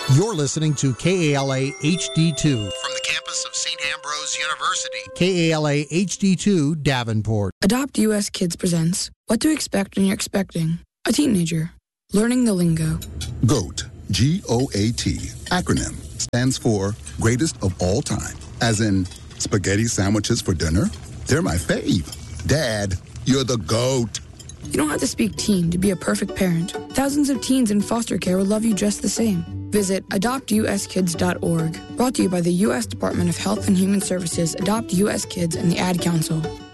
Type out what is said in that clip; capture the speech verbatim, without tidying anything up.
You're listening to K A L A H D two from the campus of Saint Ambrose University. K A L A H D two Davenport. Adopt U S Kids presents What to Expect When You're Expecting a Teenager. Learning the lingo. GOAT, G O A T, acronym, stands for Greatest of All Time. As in, spaghetti sandwiches for dinner? They're my fave. Dad, you're the GOAT. You don't have to speak teen to be a perfect parent. Thousands of teens in foster care will love you just the same. Visit adopt u s kids dot org. Brought to you by the U S Department of Health and Human Services, Adopt U S Kids, and the Ad Council.